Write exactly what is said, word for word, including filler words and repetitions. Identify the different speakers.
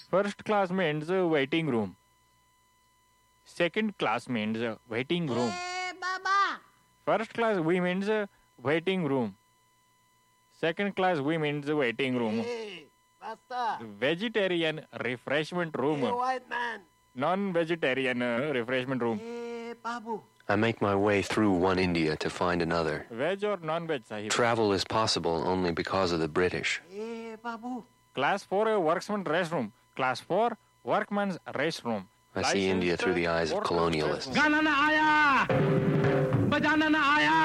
Speaker 1: First class means uh, waiting room. Second class means uh, waiting room.
Speaker 2: Hey, Baba.
Speaker 1: First class we means uh, waiting room. Second class we means uh, waiting room.
Speaker 2: Hey, Basta.
Speaker 1: Vegetarian refreshment room.
Speaker 2: Hey, white man.
Speaker 1: Non-vegetarian uh, refreshment room.
Speaker 2: Hey, Babu.
Speaker 3: I make my way through one India to find another.
Speaker 1: Veg or non-veg, Sahib?
Speaker 3: Travel is possible only because of the British.
Speaker 2: Hey, Babu.
Speaker 1: Class four uh, worksman restroom. Class four workman's restroom.
Speaker 3: I see India through the eyes of colonialists.
Speaker 4: गाना ना आया बजाना ना आया